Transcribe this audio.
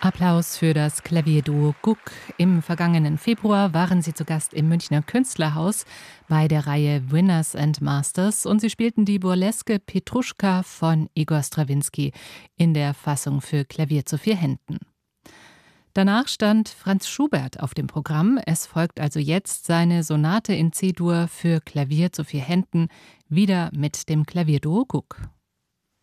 Applaus für das Klavierduo Guck. Im vergangenen Februar waren sie zu Gast im Münchner Künstlerhaus bei der Reihe Winners and Masters und sie spielten die burleske Petruschka von Igor Strawinski in der Fassung für Klavier zu 4 Händen. Danach stand Franz Schubert auf dem Programm. Es folgt also jetzt seine Sonate in C-Dur für Klavier zu 4 Händen, wieder mit dem Klavierduo Guck.